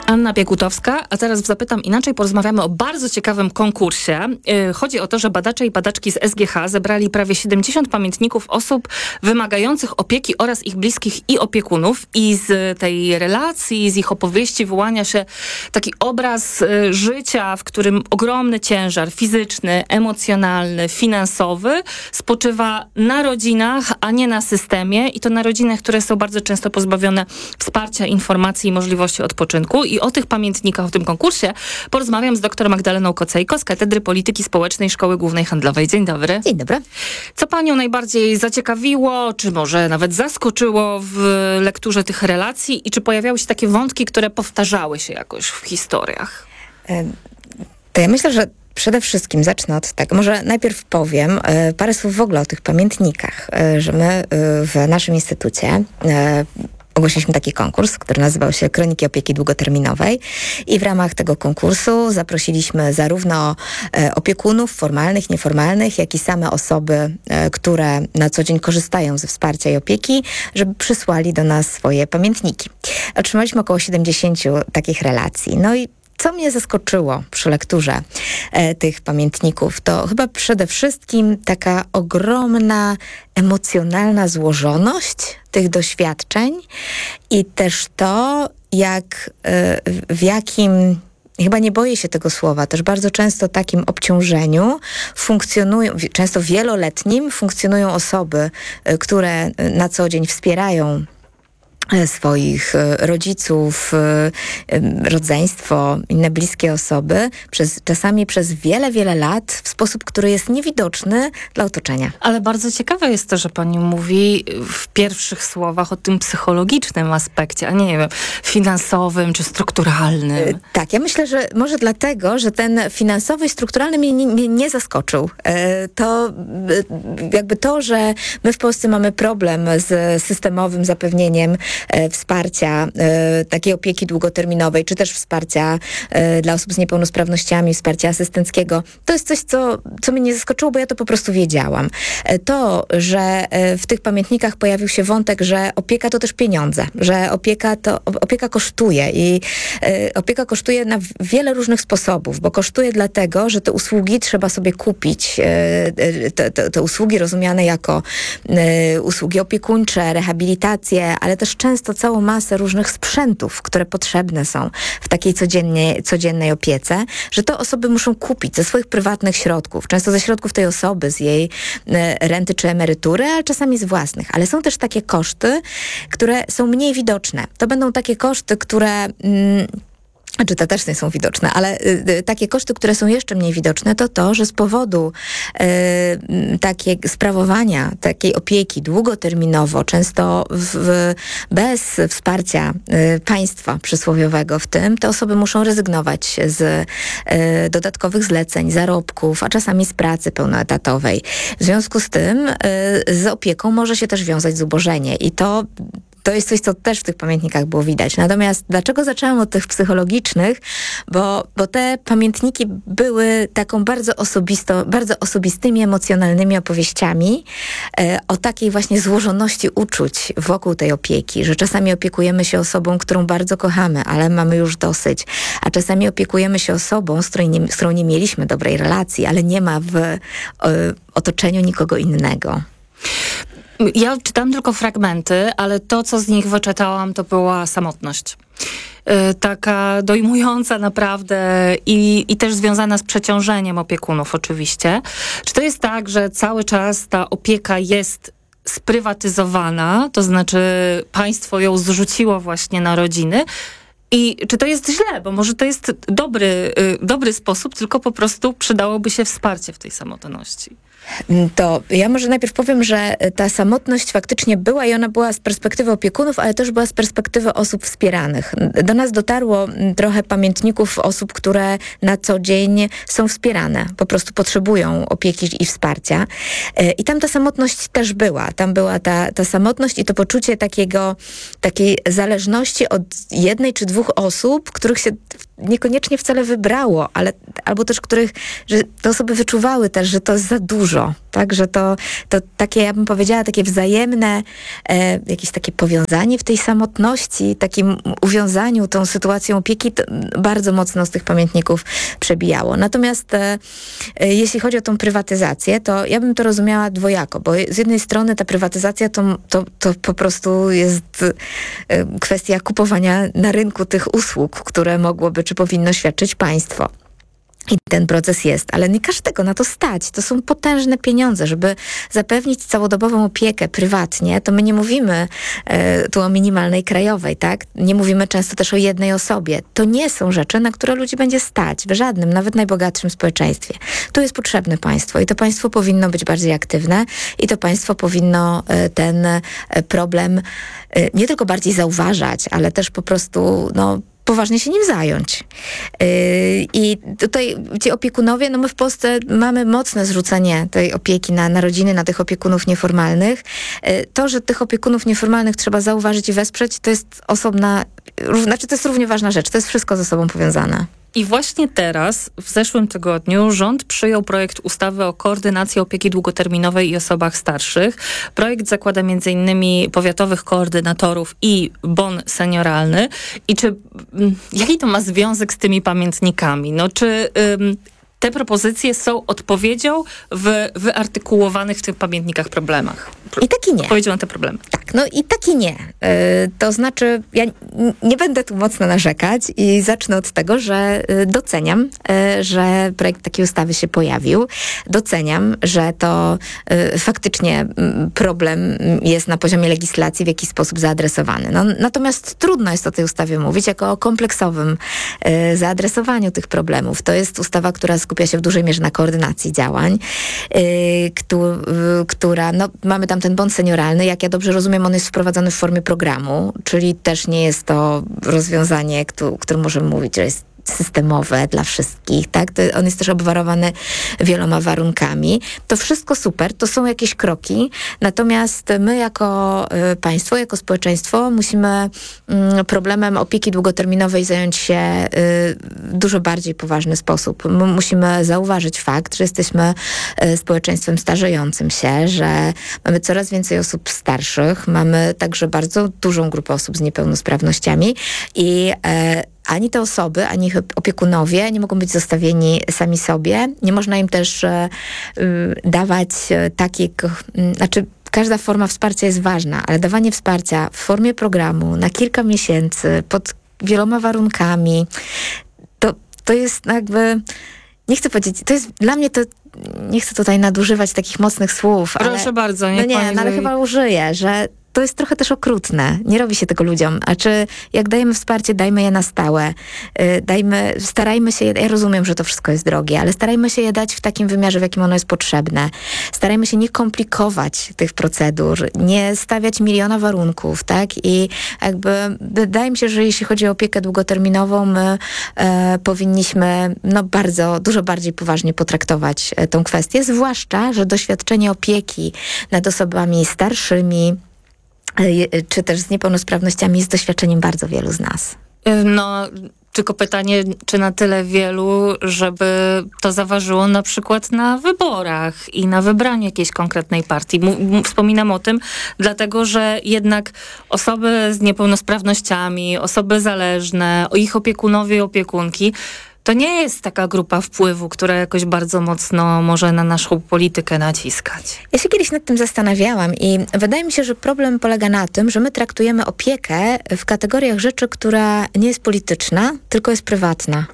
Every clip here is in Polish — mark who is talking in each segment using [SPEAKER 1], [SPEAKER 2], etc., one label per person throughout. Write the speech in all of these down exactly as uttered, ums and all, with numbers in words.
[SPEAKER 1] Anna Biegutowska, a teraz zapytam inaczej, porozmawiamy o bardzo ciekawym konkursie. Yy, chodzi o to, że badacze i badaczki z S G H zebrali prawie siedemdziesiąt pamiętników osób wymagających opieki oraz ich bliskich i opiekunów i z tej relacji, z ich opowieści wyłania się taki obraz yy, życia, w którym ogromny ciężar fizyczny, emocjonalny, finansowy spoczywa na rodzinach, a nie na systemie i to na rodzinach, które są bardzo często pozbawione wsparcia, informacji i możliwości odpoczynku. I o tych pamiętnikach w tym konkursie porozmawiam z dr Magdaleną Kocejko z Katedry Polityki Społecznej Szkoły Głównej Handlowej. Dzień dobry.
[SPEAKER 2] Dzień dobry.
[SPEAKER 1] Co panią najbardziej zaciekawiło, czy może nawet zaskoczyło w lekturze tych relacji i czy pojawiały się takie wątki, które powtarzały się jakoś w historiach?
[SPEAKER 2] To ja myślę, że przede wszystkim zacznę od tego, może najpierw powiem e, parę słów w ogóle o tych pamiętnikach, e, że my e, w naszym instytucie e, ogłosiliśmy taki konkurs, który nazywał się Kroniki Opieki Długoterminowej i w ramach tego konkursu zaprosiliśmy zarówno e, opiekunów formalnych, nieformalnych, jak i same osoby, e, które na co dzień korzystają ze wsparcia i opieki, żeby przysłali do nas swoje pamiętniki. Otrzymaliśmy około siedemdziesiąt takich relacji. No i co mnie zaskoczyło przy lekturze e, tych pamiętników, to chyba przede wszystkim taka ogromna emocjonalna złożoność tych doświadczeń i też to, jak e, w jakim... Chyba nie boję się tego słowa, też bardzo często takim obciążeniu funkcjonują, często wieloletnim funkcjonują osoby, e, które na co dzień wspierają swoich rodziców, rodzeństwo, inne bliskie osoby, przez, czasami przez wiele, wiele lat w sposób, który jest niewidoczny dla otoczenia.
[SPEAKER 1] Ale bardzo ciekawe jest to, że pani mówi w pierwszych słowach o tym psychologicznym aspekcie, a nie, nie wiem, finansowym czy strukturalnym.
[SPEAKER 2] Tak, ja myślę, że może dlatego, że ten finansowy i strukturalny mnie nie, mnie nie zaskoczył. To jakby to, że my w Polsce mamy problem z systemowym zapewnieniem wsparcia, e, takiej opieki długoterminowej, czy też wsparcia e, dla osób z niepełnosprawnościami, wsparcia asystenckiego. To jest coś, co, co mnie nie zaskoczyło, bo ja to po prostu wiedziałam. E, to, że e, w tych pamiętnikach pojawił się wątek, że opieka to też pieniądze, że opieka to opieka kosztuje i e, opieka kosztuje na wiele różnych sposobów, bo kosztuje dlatego, że te usługi trzeba sobie kupić. E, te, te, te usługi rozumiane jako e, usługi opiekuńcze, rehabilitacje, ale też często całą masę różnych sprzętów, które potrzebne są w takiej codziennie, codziennej opiece, że to osoby muszą kupić ze swoich prywatnych środków, często ze środków tej osoby, z jej e, renty czy emerytury, ale czasami z własnych. Ale są też takie koszty, które są mniej widoczne. To będą takie koszty, które... Mm, Znaczy te też nie są widoczne, ale y, takie koszty, które są jeszcze mniej widoczne, to to, że z powodu y, takiego sprawowania, takiej opieki długoterminowo, często w, w, bez wsparcia y, państwa przysłowiowego w tym, te osoby muszą rezygnować z y, dodatkowych zleceń, zarobków, a czasami z pracy pełnoetatowej. W związku z tym y, z opieką może się też wiązać zubożenie i to To jest coś, co też w tych pamiętnikach było widać. Natomiast dlaczego zaczęłam od tych psychologicznych? Bo, bo te pamiętniki były taką bardzo osobisto, bardzo osobistymi, emocjonalnymi opowieściami e, o takiej właśnie złożoności uczuć wokół tej opieki, że czasami opiekujemy się osobą, którą bardzo kochamy, ale mamy już dosyć, a czasami opiekujemy się osobą, z której nie, z którą nie mieliśmy dobrej relacji, ale nie ma w e, otoczeniu nikogo innego.
[SPEAKER 1] Ja czytam tylko fragmenty, ale to, co z nich wyczytałam, to była samotność. Yy, taka dojmująca naprawdę i, i też związana z przeciążeniem opiekunów oczywiście. Czy to jest tak, że cały czas ta opieka jest sprywatyzowana, to znaczy państwo ją zrzuciło właśnie na rodziny? I czy to jest źle? Bo może to jest dobry, yy, dobry sposób, tylko po prostu przydałoby się wsparcie w tej samotności.
[SPEAKER 2] To ja może najpierw powiem, że ta samotność faktycznie była i ona była z perspektywy opiekunów, ale też była z perspektywy osób wspieranych. Do nas dotarło trochę pamiętników osób, które na co dzień są wspierane, po prostu potrzebują opieki i wsparcia. I tam ta samotność też była. Tam była ta, ta samotność i to poczucie takiego, takiej zależności od jednej czy dwóch osób, których się niekoniecznie wcale wybrało, ale, albo też których, że te osoby wyczuwały też, że to jest za dużo, tak, że to, to takie, ja bym powiedziała, takie wzajemne, e, jakieś takie powiązanie w tej samotności, takim uwiązaniu tą sytuacją opieki, to bardzo mocno z tych pamiętników przebijało. Natomiast e, e, jeśli chodzi o tą prywatyzację, to ja bym to rozumiała dwojako, bo z jednej strony ta prywatyzacja to, to, to po prostu jest e, kwestia kupowania na rynku tych usług, które mogłoby czy powinno świadczyć państwo. I ten proces jest, ale nie każdego na to stać. To są potężne pieniądze, żeby zapewnić całodobową opiekę prywatnie, to my nie mówimy e, tu o minimalnej krajowej, tak? Nie mówimy często też o jednej osobie. To nie są rzeczy, na które ludzi będzie stać w żadnym, nawet najbogatszym społeczeństwie. Tu jest potrzebne państwo i to państwo powinno być bardziej aktywne i to państwo powinno e, ten e, problem e, nie tylko bardziej zauważać, ale też po prostu, no, poważnie się nim zająć. Yy, I tutaj ci opiekunowie, no my w Polsce mamy mocne zrzucenie tej opieki na, na rodziny, na tych opiekunów nieformalnych. Yy, to, że tych opiekunów nieformalnych trzeba zauważyć i wesprzeć, to jest osobna, rów, znaczy to jest równie ważna rzecz. To jest wszystko ze sobą powiązane.
[SPEAKER 1] I właśnie teraz, w zeszłym tygodniu, rząd przyjął projekt ustawy o koordynacji opieki długoterminowej i osobach starszych. Projekt zakłada między innymi powiatowych koordynatorów i bon senioralny. I czy, jaki to ma związek z tymi pamiętnikami? No, czy ym, te propozycje są odpowiedzią w wyartykułowanych w tych pamiętnikach problemach?
[SPEAKER 2] I tak i nie.
[SPEAKER 1] Odpowiedzią na te problemy.
[SPEAKER 2] Tak, no i tak i nie. Yy, to znaczy, ja nie będę tu mocno narzekać i zacznę od tego, że yy, doceniam, yy, że projekt takiej ustawy się pojawił. Doceniam, że to yy, faktycznie yy, problem jest na poziomie legislacji w jakiś sposób zaadresowany. No, natomiast trudno jest o tej ustawie mówić jako o kompleksowym yy, zaadresowaniu tych problemów. To jest ustawa, która skupia się w dużej mierze na koordynacji działań, yy, któ, yy, która, no mamy tam ten bon senioralny, jak ja dobrze rozumiem, on jest wprowadzony w formie programu, czyli też nie jest to rozwiązanie, o którym możemy mówić, że jest systemowe dla wszystkich, tak? To on jest też obwarowany wieloma warunkami. To wszystko super, to są jakieś kroki, natomiast my jako y, państwo, jako społeczeństwo musimy y, problemem opieki długoterminowej zająć się y, w dużo bardziej poważny sposób. My musimy zauważyć fakt, że jesteśmy y, społeczeństwem starzejącym się, że mamy coraz więcej osób starszych, mamy także bardzo dużą grupę osób z niepełnosprawnościami i y, ani te osoby, ani ich opiekunowie nie mogą być zostawieni sami sobie. Nie można im też e, y, dawać e, takich, y, znaczy każda forma wsparcia jest ważna, ale dawanie wsparcia w formie programu na kilka miesięcy, pod wieloma warunkami, to, to jest jakby, nie chcę powiedzieć, to jest dla mnie to, nie chcę tutaj nadużywać takich mocnych słów,
[SPEAKER 1] Proszę
[SPEAKER 2] ale,
[SPEAKER 1] bardzo.
[SPEAKER 2] No nie, no ale chyba użyję, że to jest trochę też okrutne. Nie robi się tego ludziom. A czy jak dajemy wsparcie, dajmy je na stałe. Yy, dajmy, starajmy się je, ja rozumiem, że to wszystko jest drogie, ale starajmy się je dać w takim wymiarze, w jakim ono jest potrzebne. Starajmy się nie komplikować tych procedur, nie stawiać miliona warunków, tak? I jakby wydaje mi się, że jeśli chodzi o opiekę długoterminową, my e, powinniśmy no bardzo, dużo bardziej poważnie potraktować e, tą kwestię, zwłaszcza, że doświadczenie opieki nad osobami starszymi, czy też z niepełnosprawnościami jest doświadczeniem bardzo wielu z nas.
[SPEAKER 1] No, tylko pytanie, czy na tyle wielu, żeby to zaważyło na przykład na wyborach i na wybraniu jakiejś konkretnej partii. M- wspominam o tym, dlatego że jednak osoby z niepełnosprawnościami, osoby zależne, ich opiekunowie i opiekunki, to nie jest taka grupa wpływu, która jakoś bardzo mocno może na naszą politykę naciskać.
[SPEAKER 2] Ja się kiedyś nad tym zastanawiałam i wydaje mi się, że problem polega na tym, że my traktujemy opiekę w kategoriach rzeczy, która nie jest polityczna, tylko jest prywatna.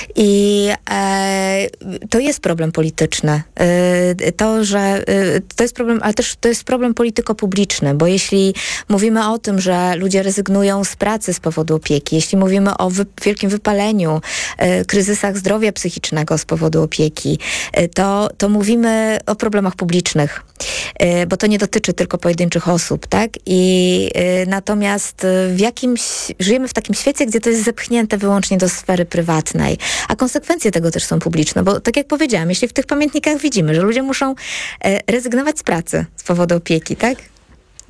[SPEAKER 2] I e, to jest problem polityczny. E, to, że e, to jest problem, ale też to jest problem polityko-publiczny, bo jeśli mówimy o tym, że ludzie rezygnują z pracy z powodu opieki, jeśli mówimy o wy, wielkim wypaleniu, e, kryzysach zdrowia psychicznego z powodu opieki, to, to mówimy o problemach publicznych, bo to nie dotyczy tylko pojedynczych osób, tak? I natomiast w jakimś, żyjemy w takim świecie, gdzie to jest zepchnięte wyłącznie do sfery prywatnej, a konsekwencje tego też są publiczne, bo tak jak powiedziałam, jeśli w tych pamiętnikach widzimy, że ludzie muszą rezygnować z pracy z powodu opieki, tak?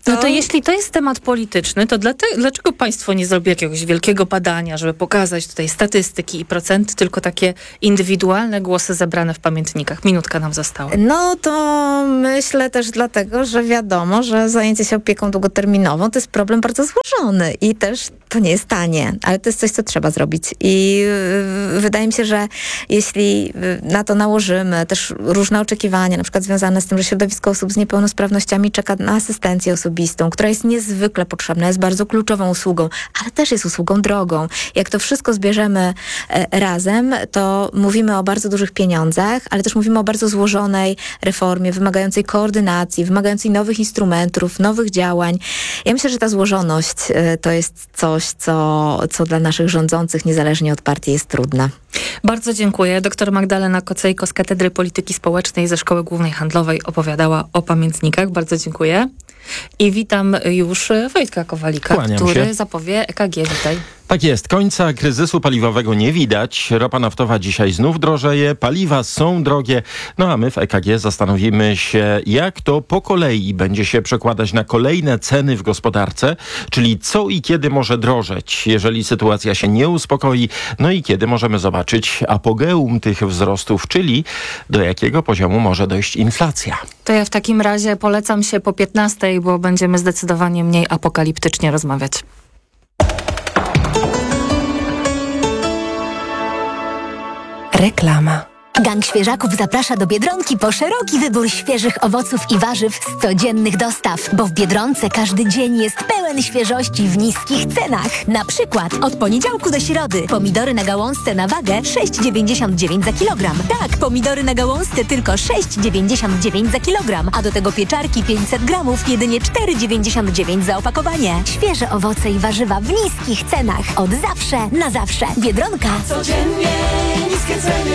[SPEAKER 1] No to jeśli to jest temat polityczny, to dlate- dlaczego państwo nie zrobi jakiegoś wielkiego badania, żeby pokazać tutaj statystyki i procenty, tylko takie indywidualne głosy zebrane w pamiętnikach? Minutka nam została.
[SPEAKER 2] No to myślę też dlatego, że wiadomo, że zajęcie się opieką długoterminową to jest problem bardzo złożony i też to nie jest tanie, ale to jest coś, co trzeba zrobić. I yy, wydaje mi się, że jeśli yy, na to nałożymy też różne oczekiwania, na przykład związane z tym, że środowisko osób z niepełnosprawnościami czeka na asystencję osobistą, która jest niezwykle potrzebna, jest bardzo kluczową usługą, ale też jest usługą drogą. Jak to wszystko zbierzemy e, razem, to mówimy o bardzo dużych pieniądzach, ale też mówimy o bardzo złożonej reformie, wymagającej koordynacji, wymagającej nowych instrumentów, nowych działań. Ja myślę, że ta złożoność e, to jest coś, co, co dla naszych rządzących, niezależnie od partii, jest trudne.
[SPEAKER 1] Bardzo dziękuję. Doktor Magdalena Kocejko z Katedry Polityki Społecznej ze Szkoły Głównej Handlowej opowiadała o pamiętnikach. Bardzo dziękuję. I witam już Wojtka Kowalika,
[SPEAKER 3] Kłaniam
[SPEAKER 1] który
[SPEAKER 3] się.
[SPEAKER 1] zapowie E K G. Witaj.
[SPEAKER 3] Tak jest, końca kryzysu paliwowego nie widać. Ropa naftowa dzisiaj znów drożeje, paliwa są drogie. No a my w E K G zastanowimy się, jak to po kolei będzie się przekładać na kolejne ceny w gospodarce, czyli co i kiedy może drożeć, jeżeli sytuacja się nie uspokoi, no i kiedy możemy zobaczyć apogeum tych wzrostów, czyli do jakiego poziomu może dojść inflacja.
[SPEAKER 1] To ja w takim razie polecam się po piętnastej, bo będziemy zdecydowanie mniej apokaliptycznie rozmawiać.
[SPEAKER 4] Reklama.
[SPEAKER 5] Gang Świeżaków zaprasza do Biedronki po szeroki wybór świeżych owoców i warzyw z codziennych dostaw, bo w Biedronce każdy dzień jest pełen świeżości w niskich cenach. Na przykład od poniedziałku do środy pomidory na gałązce na wagę sześć dziewięćdziesiąt dziewięć za kilogram. Tak, pomidory na gałązce tylko sześć dziewięćdziesiąt dziewięć za kilogram, a do tego pieczarki pięćset gramów jedynie cztery dziewięćdziesiąt dziewięć za opakowanie. Świeże owoce i warzywa w niskich cenach. Od zawsze na zawsze. Biedronka.
[SPEAKER 6] Codziennie niskie ceny.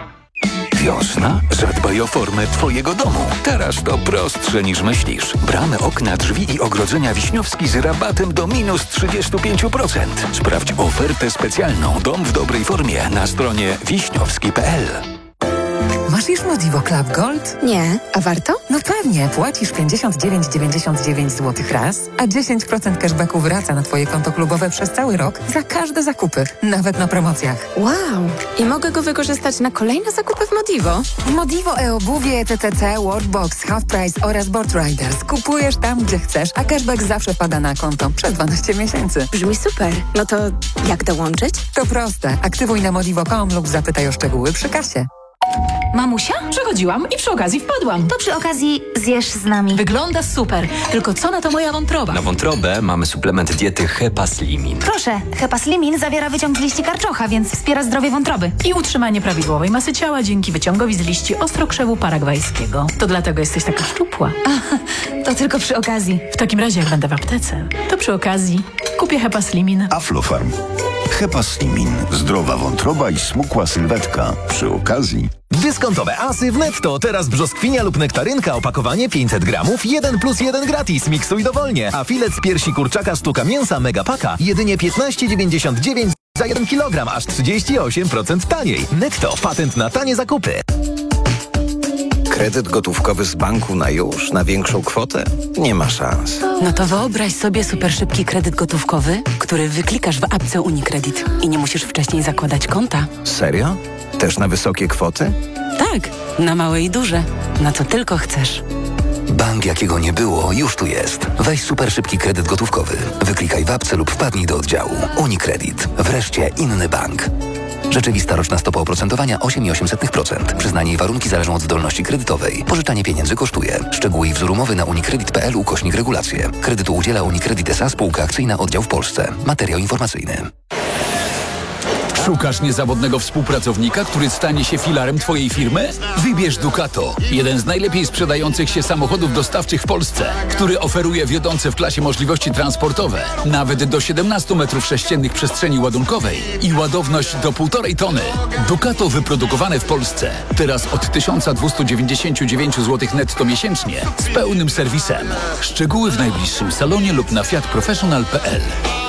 [SPEAKER 7] Wiosna? Zadbaj o formę twojego domu. Teraz to prostsze niż myślisz. Bramy, okna, drzwi i ogrodzenia Wiśniowski z rabatem do minus trzydzieści pięć procent. Sprawdź ofertę specjalną Dom w dobrej formie na stronie wiśniowski kropka p l.
[SPEAKER 4] Masz już Modivo Club Gold?
[SPEAKER 2] Nie, a warto?
[SPEAKER 4] No pewnie, płacisz pięćdziesiąt dziewięć dziewięćdziesiąt dziewięć złotych raz, a dziesięć procent cashbacku wraca na twoje konto klubowe przez cały rok za każde zakupy, nawet na promocjach.
[SPEAKER 8] Wow! I mogę go wykorzystać na kolejne zakupy w Modivo?
[SPEAKER 4] Modivo e-obuwie, T C C, Workbox, Half Price oraz Board Riders. Kupujesz tam, gdzie chcesz, a cashback zawsze pada na konto przez dwanaście miesięcy.
[SPEAKER 8] Brzmi super. No to jak dołączyć?
[SPEAKER 4] To proste. Aktywuj na modivo kropka com lub zapytaj o szczegóły przy kasie.
[SPEAKER 9] Mamusia? Przechodziłam i przy okazji wpadłam.
[SPEAKER 5] To przy okazji zjesz z nami.
[SPEAKER 9] Wygląda super, tylko co na to moja wątroba?
[SPEAKER 10] Na wątrobę mamy suplement diety Hepaslimin.
[SPEAKER 5] Proszę, Hepaslimin zawiera wyciąg z liści karczocha, więc wspiera zdrowie wątroby.
[SPEAKER 9] I utrzymanie prawidłowej masy ciała dzięki wyciągowi z liści ostrokrzewu paragwajskiego. To dlatego jesteś taka szczupła.
[SPEAKER 5] To tylko przy okazji.
[SPEAKER 9] W takim razie, jak będę w aptece, to przy okazji kupię Hepaslimin.
[SPEAKER 11] Aflofarm. Hepaslimin. Zdrowa wątroba i smukła sylwetka. Przy okazji.
[SPEAKER 12] Dyskontowe asy w Netto. Teraz brzoskwinia lub nektarynka, opakowanie pięćset gramów, jeden plus jeden gratis. Miksuj dowolnie. A filet z piersi kurczaka sztuka mięsa Megapaka jedynie piętnaście dziewięćdziesiąt dziewięć za jeden kilogram, aż trzydzieści osiem procent taniej. Netto. Patent na tanie zakupy.
[SPEAKER 13] Kredyt gotówkowy z banku na już, na większą kwotę? Nie ma szans.
[SPEAKER 14] No to wyobraź sobie super szybki kredyt gotówkowy, który wyklikasz w apce UniCredit i nie musisz wcześniej zakładać konta.
[SPEAKER 13] Serio? Też na wysokie kwoty?
[SPEAKER 14] Tak, na małe i duże. Na co tylko chcesz.
[SPEAKER 7] Bank, jakiego nie było, już tu jest. Weź super szybki kredyt gotówkowy. Wyklikaj w apce lub wpadnij do oddziału. UniCredit. Wreszcie inny bank. Rzeczywista roczna stopa oprocentowania osiem przecinek osiem procent. Przyznanie i warunki zależą od zdolności kredytowej. Pożyczanie pieniędzy kosztuje. Szczegóły i wzór umowy na unicredit kropka p l ukośnik regulacje. Kredytu udziela UniCredit S A spółka akcyjna oddział w Polsce. Materiał informacyjny.
[SPEAKER 15] Szukasz niezawodnego współpracownika, który stanie się filarem twojej firmy? Wybierz Ducato, jeden z najlepiej sprzedających się samochodów dostawczych w Polsce, który oferuje wiodące w klasie możliwości transportowe, nawet do siedemnaście metrów sześciennych przestrzeni ładunkowej i ładowność do półtorej tony. Ducato wyprodukowane w Polsce. Teraz od tysiąc dwieście dziewięćdziesiąt dziewięć złotych netto miesięcznie z pełnym serwisem. Szczegóły w najbliższym salonie lub na fiat professional kropka p l.